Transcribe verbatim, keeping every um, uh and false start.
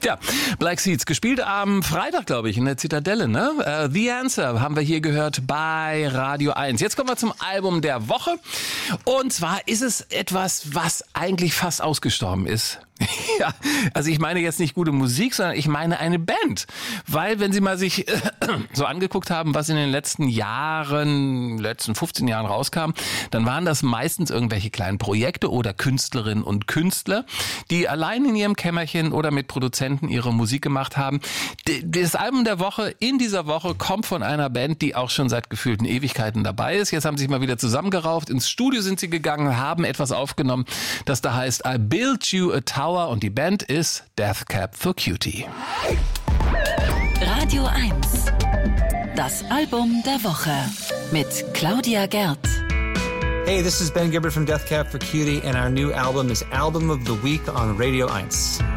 Ja, Black Seeds, gespielt am Freitag, glaube ich, in der Zitadelle, ne? Uh, The Answer haben wir hier gehört bei Radio eins. Jetzt kommen wir zum Album der Woche. Und zwar ist es etwas, was eigentlich fast ausgestorben ist. Ja, also ich meine jetzt nicht gute Musik, sondern ich meine eine Band. Weil wenn Sie mal sich äh, so angeguckt haben, was in den letzten Jahren, letzten fünfzehn Jahren rauskam, dann waren das meistens irgendwelche kleinen Projekte oder Künstlerinnen und Künstler, die allein in ihrem Kämmerchen oder mit Produzenten ihre Musik gemacht haben. Das Album der Woche in dieser Woche kommt von einer Band, die auch schon seit gefühlten Ewigkeiten dabei ist. Jetzt haben sie sich mal wieder zusammengerauft. Ins Studio sind sie gegangen, haben etwas aufgenommen, das da heißt I Built You a Tower. Und die Band ist Death Cab for Cutie. Radio eins. Das Album der Woche mit Claudia Gerd. Hey, this is Ben Gibbard from Death Cab for Cutie, and our new album is Album of the Week on Radio eins.